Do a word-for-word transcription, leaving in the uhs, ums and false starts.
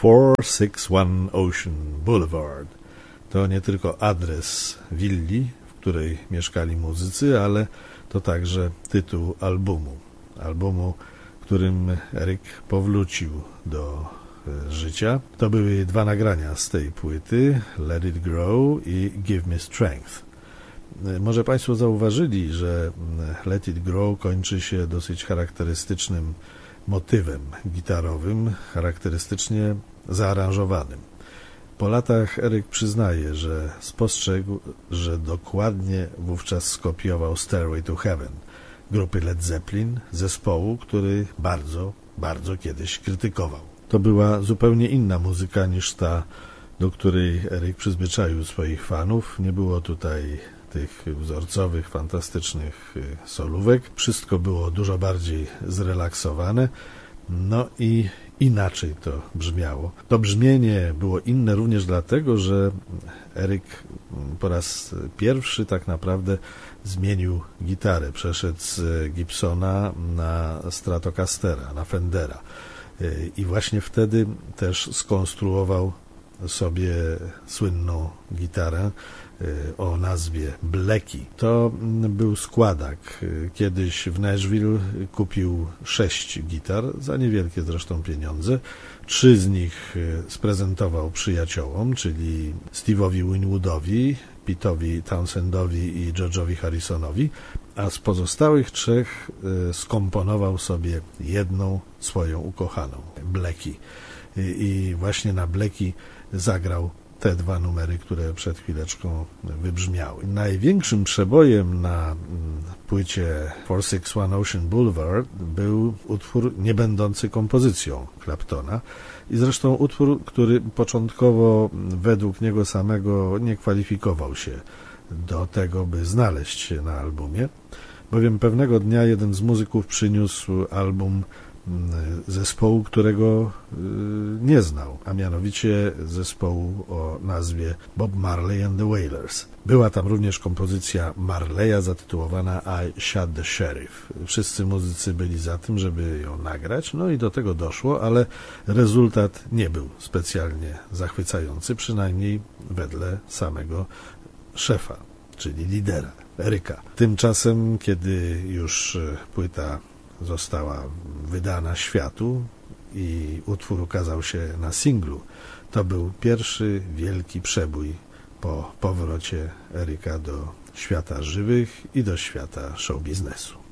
four six one Ocean Boulevard. To nie tylko adres willi, w której mieszkali muzycy, ale to także tytuł albumu. Albumu, którym Eric powrócił do życia. To były dwa nagrania z tej płyty, Let It Grow i Give Me Strength. Może Państwo zauważyli, że Let It Grow kończy się dosyć charakterystycznym motywem gitarowym, charakterystycznie zaaranżowanym. Po latach Eric przyznaje, że spostrzegł, że dokładnie wówczas skopiował Stairway to Heaven grupy Led Zeppelin, zespołu, który bardzo, bardzo kiedyś krytykował. To była zupełnie inna muzyka niż ta, do której Eric przyzwyczaił swoich fanów. Nie było tutaj tych wzorcowych, fantastycznych solówek. Wszystko było dużo bardziej zrelaksowane. No i inaczej to brzmiało. To brzmienie było inne również dlatego, że Eric po raz pierwszy tak naprawdę zmienił gitarę. Przeszedł z Gibsona na Stratocastera, na Fendera. I właśnie wtedy też skonstruował sobie słynną gitarę o nazwie Blackie. To był składak. Kiedyś w Nashville kupił sześć gitar, za niewielkie zresztą pieniądze. Trzy z nich sprezentował przyjaciołom, czyli Steve'owi Winwoodowi, Pete'owi Townsendowi i George'owi Harrisonowi, a z pozostałych trzech skomponował sobie jedną swoją ukochaną, Blackie. I właśnie na Blackie zagrał te dwa numery, które przed chwileczką wybrzmiały. Największym przebojem na płycie four six one Ocean Boulevard był utwór nie będący kompozycją Claptona i zresztą utwór, który początkowo według niego samego nie kwalifikował się do tego, by znaleźć się na albumie, bowiem pewnego dnia jeden z muzyków przyniósł album zespołu, którego nie znał, a mianowicie zespołu o nazwie Bob Marley and the Wailers. Była tam również kompozycja Marleya zatytułowana I Shot the Sheriff. Wszyscy muzycy byli za tym, żeby ją nagrać, no i do tego doszło, ale rezultat nie był specjalnie zachwycający, przynajmniej wedle samego szefa, czyli lidera, Erica. Tymczasem, kiedy już płyta została wydana światu i utwór ukazał się na singlu, to był pierwszy wielki przebój po powrocie Erica do świata żywych i do świata show biznesu.